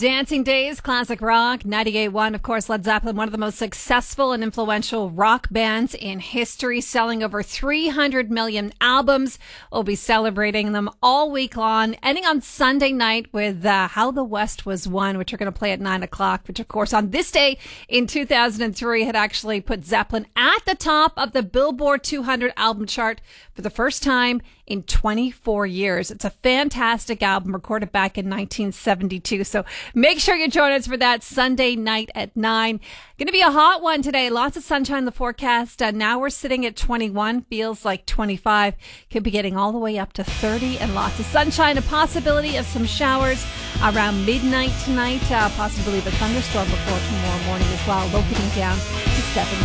Dancing Days, classic rock, 98.1. Of course, Led Zeppelin, one of the most successful and influential rock bands in history, selling over 300 million albums. We'll be celebrating them all week long, ending on Sunday night with How the West Was Won, which are going to play at 9 o'clock, which, of course, on this day in 2003 had actually put Zeppelin at the top of the Billboard 200 album chart for the first time in 24 years. It's a fantastic album recorded back in 1972. So make sure you join us for that Sunday night at 9. Going to be a hot one today. Lots of sunshine in the forecast. Now we're sitting at 21. Feels like 25. Could be getting all the way up to 30 and lots of sunshine. A possibility of some showers around midnight tonight. Possibility of a thunderstorm before tomorrow morning as well. Low getting down to 7.